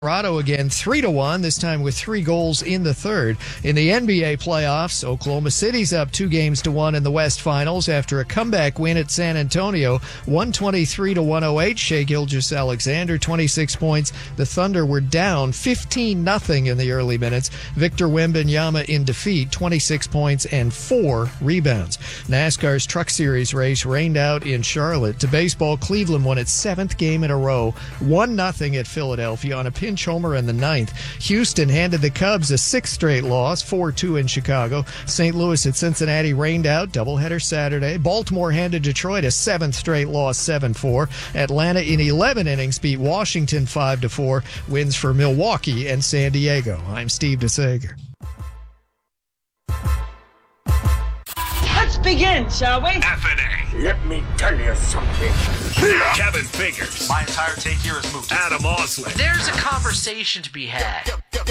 Colorado again 3-1, this time with 3 goals in the third. In the NBA playoffs, Oklahoma City's up 2-1 in the West Finals after a comeback win at San Antonio, 123-108. Shai Gilgeous-Alexander, 26 points. The Thunder were down 15-0 in the early minutes. Victor Wembanyama in defeat, 26 points and 4 rebounds. NASCAR's Truck Series race rained out in Charlotte. To baseball, Cleveland won its 7th game in a row, 1-0 at Philadelphia on a pinch homer in the 9th. Houston handed the Cubs a 6th straight loss, 4-2 in Chicago. St. Louis at Cincinnati rained out, doubleheader Saturday. Baltimore handed Detroit a 7th straight loss, 7-4. Atlanta in 11 innings beat Washington 5-4. Wins for Milwaukee and San Diego. I'm Steve DeSager. Let's begin, shall we? FNA. Let me tell you something. Kevin Figures. My entire take here is moot. Adam Osley. There's a conversation to be had.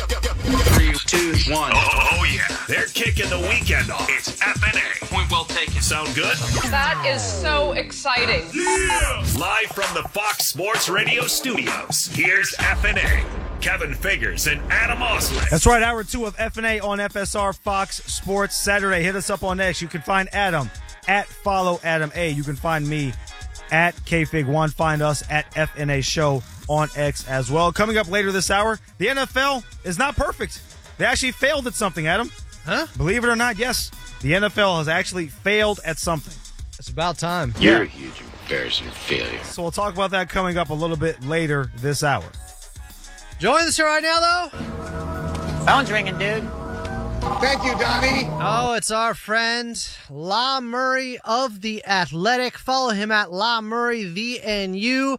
3, 2, 1. Oh, yeah. They're kicking the weekend off. It's FNA. Point well taken. Sound good? That is so exciting. Yeah! Live from the Fox Sports Radio studios, here's FNA. Kevin Figures and Adam Osley. That's right, hour 2 of FNA on FSR Fox Sports Saturday. Hit us up on X. You can find Adam at Follow Adam A. You can find me at KFig1. Find us at FNA Show on X as well. Coming up later this hour, the NFL is not perfect. They actually failed at something, Adam. Huh? Believe it or not, yes. The NFL has actually failed at something. It's about time. You're a huge embarrassing failure. So we'll talk about that coming up a little bit later this hour. Joining us right now, though. Phone's ringing, dude. Thank you, Donnie. Oh, it's our friend La Murray of The Athletic. Follow him at La Murray VNU,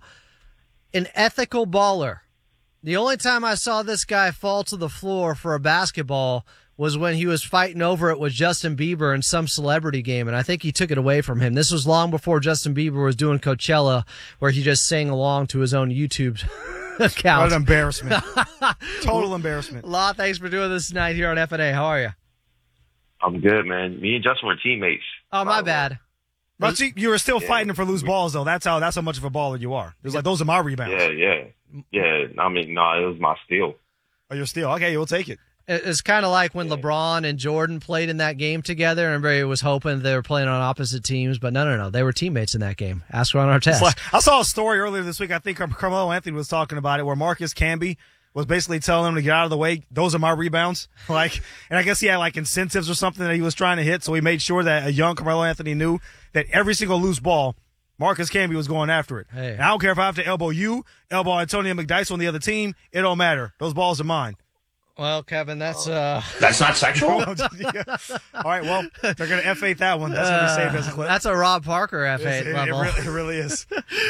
an ethical baller. The only time I saw this guy fall to the floor for a basketball was when he was fighting over it with Justin Bieber in some celebrity game, and I think he took it away from him. This was long before Justin Bieber was doing Coachella, where he just sang along to his own YouTube account. What an embarrassment. Total embarrassment. La, thanks for doing this tonight here on FNA. How are you? I'm good, man. Me and Justin were teammates. Oh, my bad. But you were still fighting for loose balls, though. That's how much of a baller you are. It was like, those are my rebounds. Yeah. I mean, no, it was my steal. Oh, your steal. Okay, we'll take it. It's kind of like when LeBron and Jordan played in that game together, and everybody was hoping they were playing on opposite teams, but no. They were teammates in that game. Ask Ron Artest. Like, I saw a story earlier this week. I think Carmelo Anthony was talking about it, where Marcus Camby was basically telling him to get out of the way. Those are my rebounds. And I guess he had like incentives or something that he was trying to hit, so he made sure that a young Carmelo Anthony knew that every single loose ball, Marcus Camby was going after it. Hey. And I don't care if I have to elbow Antonio McDyess on the other team. It don't matter. Those balls are mine. Well, Kevin, that's not sexual? Yeah. All right, well, they're going to F8 that one. That's going to be saved as a clip. That's a Rob Parker F8 level. It really is.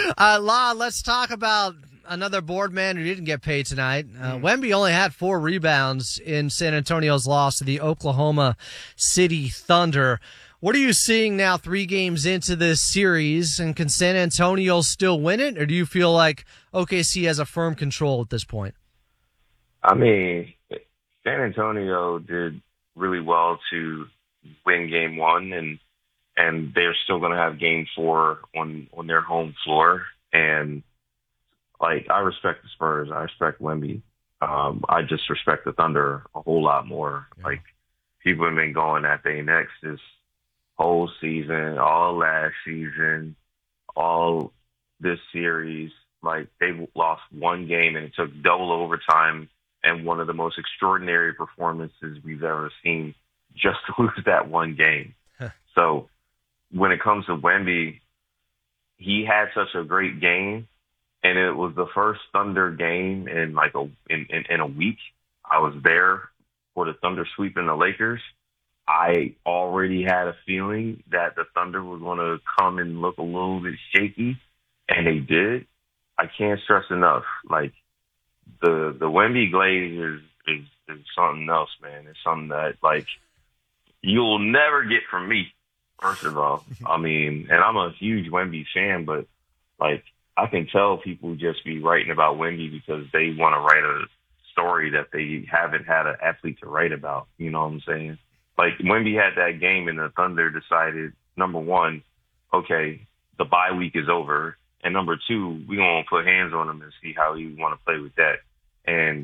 La, let's talk about another board man who didn't get paid tonight. Wemby only had 4 rebounds in San Antonio's loss to the Oklahoma City Thunder. What are you seeing now 3 games into this series, and can San Antonio still win it, or do you feel like OKC has a firm control at this point? I mean, San Antonio did really well to win game 1, and they're still going to have game 4 on their home floor. And, I respect the Spurs. I respect Wemby. I just respect the Thunder a whole lot more. Yeah. People have been going at their necks this whole season, all last season, all this series. They lost 1 game, and it took double overtime and one of the most extraordinary performances we've ever seen just to lose that 1 game. So when it comes to Wemby, he had such a great game, and it was the first Thunder game in in a week. I was there for the Thunder sweeping the Lakers. I already had a feeling that the Thunder was going to come and look a little bit shaky, and they did. I can't stress enough, the Wemby glaze is something else, man. It's something that you'll never get from me, first of all. I mean, and I'm a huge Wemby fan, but I can tell people just be writing about Wemby because they want to write a story that they haven't had an athlete to write about. You know what I'm saying? Wemby had that game, and the Thunder decided, number one, okay, the bye week is over, and number two, we're going to put hands on him and see how he want to play with that. And